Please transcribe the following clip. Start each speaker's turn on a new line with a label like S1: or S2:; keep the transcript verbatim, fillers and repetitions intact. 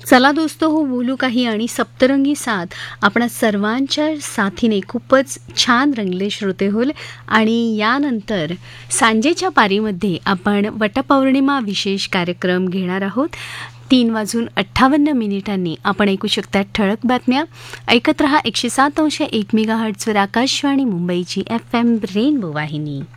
S1: चला दोस्तो हो बोलू काही आणि सप्तरंगी साथ आपणा सर्वांच्या साथीने खूपच छान रंगले श्रोते होल. आणि यानंतर सांजेच्या पारीमध्ये आपण वटपौर्णिमा विशेष कार्यक्रम घेणार आहोत. तीन वाजून अठ्ठावन्न मिनिटांनी आपण ऐकू शकता ठळक बातम्या. ऐकत रहा एकशे सात अंश एक मेगा हर्ट्सवर आकाशवाणी मुंबईची एफ एम रेनबो वाहिनी.